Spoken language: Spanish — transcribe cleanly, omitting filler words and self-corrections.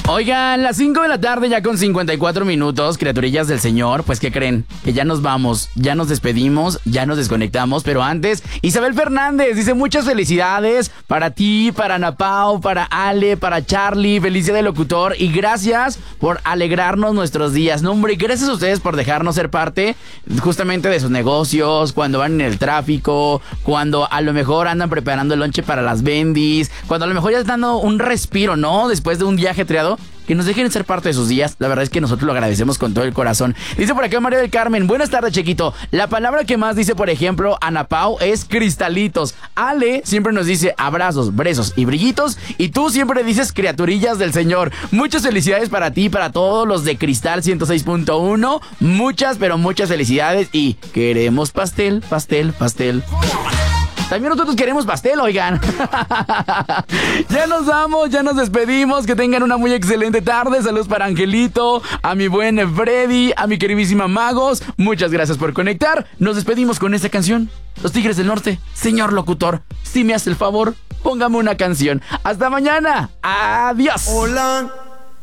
Oigan, las 5 de la tarde ya con 54 minutos, criaturillas del Señor. Pues, ¿qué creen? Que ya nos vamos, ya nos despedimos, ya nos desconectamos. Pero antes, Isabel Fernández dice muchas felicidades para ti, para Ana Pau, para Ale, para Charlie. Feliz día de locutor y gracias por alegrarnos nuestros días. No, hombre, gracias a ustedes por dejarnos ser parte justamente de sus negocios, cuando van en el tráfico, cuando a lo mejor andan preparando el lonche para las bendis, cuando a lo mejor ya están dando un respiro, ¿no? Después de un viaje ajetreado. Que nos dejen ser parte de sus días. La verdad es que nosotros lo agradecemos con todo el corazón. Dice por acá María del Carmen: buenas tardes, Chequito. La palabra que más dice, por ejemplo, Ana Pau es cristalitos. Ale siempre nos dice abrazos, besos y brillitos. Y tú siempre dices criaturillas del Señor. Muchas felicidades para ti y para todos los de Cristal 106.1. Muchas, pero muchas felicidades. Y queremos pastel, pastel, pastel. También nosotros queremos pastel, oigan. Ya nos vamos, ya nos despedimos. Que tengan una muy excelente tarde. Saludos para Angelito, a mi buen Freddy, a mi queridísima Magos. Muchas gracias por conectar. Nos despedimos con esta canción. Los Tigres del Norte. Señor locutor, si me hace el favor, póngame una canción. Hasta mañana. Adiós. Hola.